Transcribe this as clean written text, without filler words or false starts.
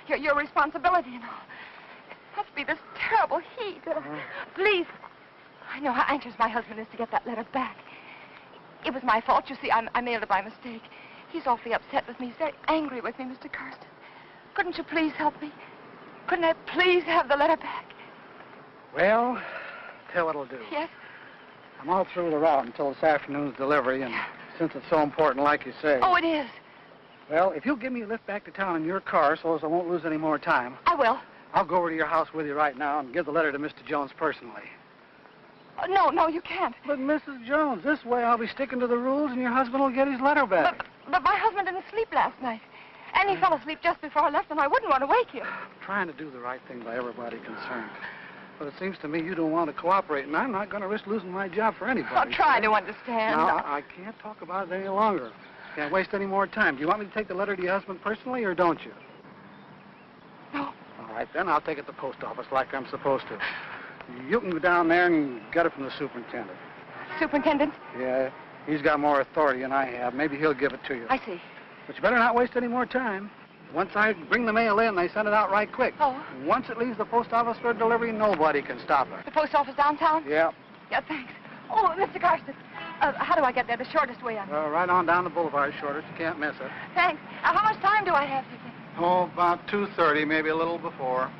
your responsibility and all. It must be this terrible heat. Please. I know how anxious my husband is to get that letter back. It was my fault. You see, I mailed it by mistake. He's awfully upset with me. He's very angry with me, Mr. Karsten. Couldn't you please help me? Couldn't I please have the letter back? Well, tell what I'll do. Yes? I'm all through the route until this afternoon's delivery, and since it's so important, like you say... Oh, it is. Well, if you'll give me a lift back to town in your car so as I won't lose any more time... I will. I'll go over to your house with you right now and give the letter to Mr. Jones personally. No, you can't. But, Mrs. Jones, this way I'll be sticking to the rules and your husband will get his letter back. But my husband didn't sleep last night. And he fell asleep just before I left, and I wouldn't want to wake you. Trying to do the right thing by everybody concerned. But it seems to me you don't want to cooperate, and I'm not going to risk losing my job for anybody. I'll try to understand. No, I can't talk about it any longer. Can't waste any more time. Do you want me to take the letter to your husband personally, or don't you? No. All right, then I'll take it to the post office like I'm supposed to. You can go down there and get it from the superintendent. Superintendent? Yeah, he's got more authority than I have. Maybe he'll give it to you. I see. But you better not waste any more time. Once I bring the mail in, they send it out right quick. Oh. Once it leaves the post office for delivery, nobody can stop it. The post office downtown? Yeah. Yeah, thanks. Oh, Mr. Karsten, how do I get there? The shortest way on. Right on down the boulevard, shortest. You can't miss it. Thanst. How much time do I have, do you think? Oh, about 2:30, maybe a little before.